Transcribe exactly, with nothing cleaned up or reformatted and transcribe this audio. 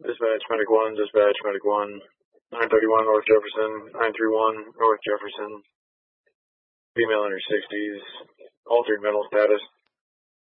Dispatch Medic one, Dispatch Medic one, nine thirty-one North Jefferson, nine three one North Jefferson, female in her sixties, altered mental status.